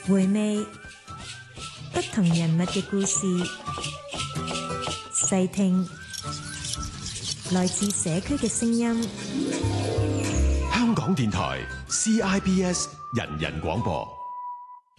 回味不同人物嘅故事，細聽來自社區嘅聲音。 香港電台 CIBS 人人廣播。